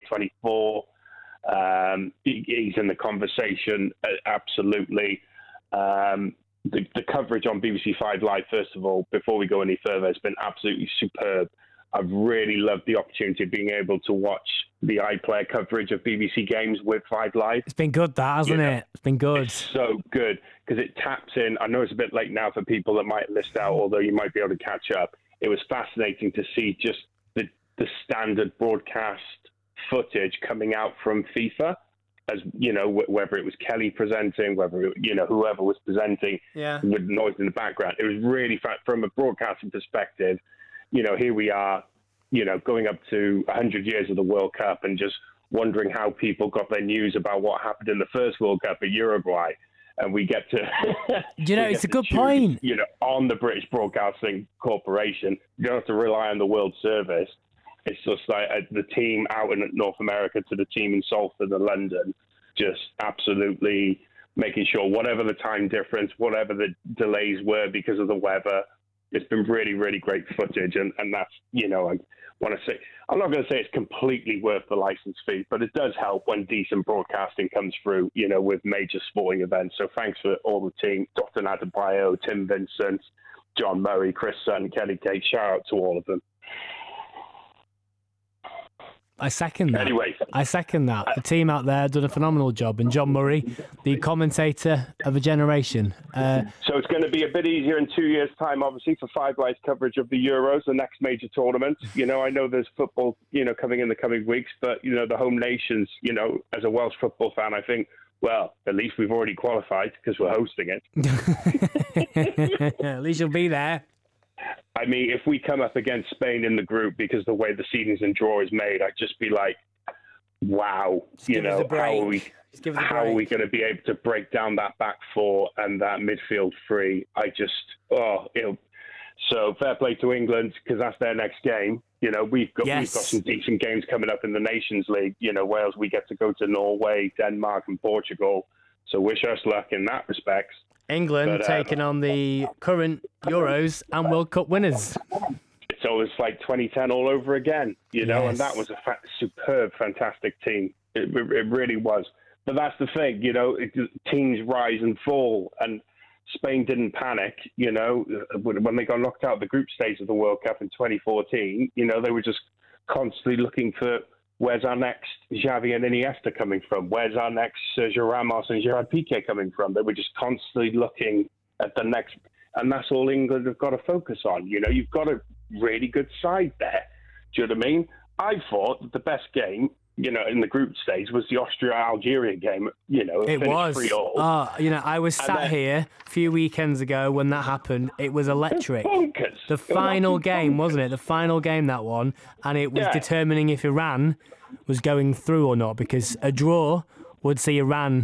2024. He's in the conversation, absolutely. The coverage on BBC 5 Live, first of all, before we go any further, has been absolutely superb. I've really loved the opportunity of being able to watch the iPlayer coverage of BBC games with 5 Live. It's been good, that, hasn't it? It's been good. It's so good, because it taps in. I know it's a bit late now for people that might list out, although you might be able to catch up. It was fascinating to see just the standard broadcast footage coming out from FIFA, as you know, whether it was Kelly presenting, whether it, whoever was presenting, with noise in the background. It was really from a broadcasting perspective. Here we are, going up to 100 years of the World Cup and just wondering how people got their news about what happened in the first World Cup at Uruguay. And we get to... it's a good point. On the British Broadcasting Corporation, you don't have to rely on the World Service. It's just like the team out in North America to the team in Salford and London, just absolutely making sure whatever the time difference, whatever the delays were because of the weather, it's been really, really great footage. And that's, I want to say, I'm not going to say it's completely worth the license fee, but it does help when decent broadcasting comes through, with major sporting events. So thanks for all the team, Dr. Adebayo, Tim Vincent, John Murray, Chris Sutton, Kelly Kate, shout out to all of them. I second that. Anyway. I second that. The team out there done a phenomenal job. And John Murray, the commentator of a generation. So it's going to be a bit easier in 2 years' time, obviously, for 5 Live's coverage of the Euros, the next major tournament. I know there's football, coming in the coming weeks, but, the home nations, as a Welsh football fan, I think, well, at least we've already qualified because we're hosting it. At least you'll be there. I mean, if we come up against Spain in the group because the way the seedings and draw is made, I'd just be like, wow, how are we going to be able to break down that back four and that midfield three? So fair play to England, because that's their next game. We've got some decent games coming up in the Nations League. Wales, we get to go to Norway, Denmark and Portugal. So wish us luck in that respect. England taking on the current Euros and World Cup winners. So it's like 2010 all over again, and that was a superb, fantastic team. It really was. But that's the thing, teams rise and fall, and Spain didn't panic, when they got knocked out of the group stage of the World Cup in 2014, they were just constantly looking for, where's our next Xavi and Iniesta coming from? Where's our next Sergio Ramos and Gerard Piqué coming from? They were just constantly looking at the next, and that's all England have got to focus on. You've got a really good side there. Do you know what I mean? I thought that the best game, in the group stage was the Austria-Algeria game. It was. 3-3. I was sat here a few weekends ago when that happened. It was electric. Bonkers. The final game, wasn't it? The final game, that one. And it was determining if Iran was going through or not, because a draw would see Iran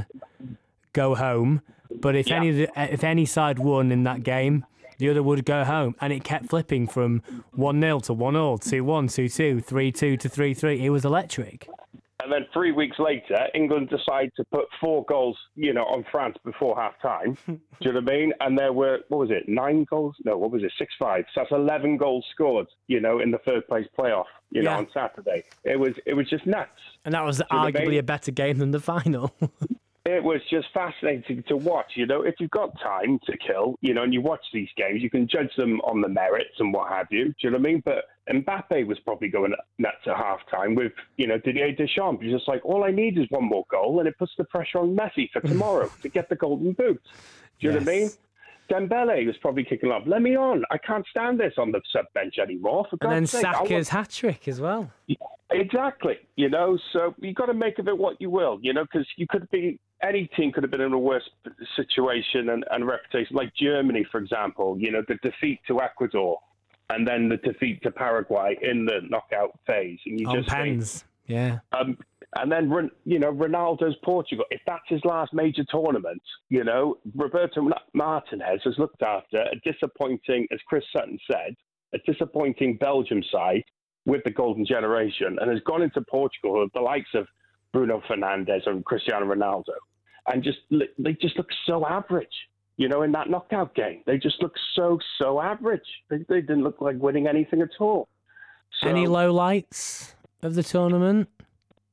go home. But if any side won in that game, the other would go home. And it kept flipping from 1-0 to 1-0, 2-1, 2-2, 3-2 to 3-3. It was electric. And then 3 weeks later, England decided to put 4 goals, on France before half-time. Do you know what I mean? And there were, 9 goals? No, 6-5. So that's 11 goals scored, in the third place playoff, on Saturday. It was just nuts. And that was arguably a better game than the final. It was just fascinating to watch, If you've got time to kill, and you watch these games, you can judge them on the merits and what have you. Do you know what I mean? But Mbappe was probably going nuts at half-time with, Didier Deschamps. He's just like, all I need is one more goal, and it puts the pressure on Messi for tomorrow to get the golden boot. Do you know what I mean? Dembele was probably kicking off. Let me on. I can't stand this on the sub-bench anymore. For God's sake. And then Saka's hat-trick as well. Exactly. So you got to make of it what you will, because you could be... Any team could have been in a worse situation and reputation, like Germany, for example, the defeat to Ecuador and then the defeat to Paraguay in the knockout phase. And you just pens. Think, and then, Ronaldo's Portugal, if that's his last major tournament, Roberto Martinez has looked after a disappointing, as Chris Sutton said, a disappointing Belgium side with the golden generation, and has gone into Portugal with the likes of Bruno Fernandes and Cristiano Ronaldo, and they just look so average, in that knockout game. They just look so average. They didn't look like winning anything at all. So, any lowlights of the tournament?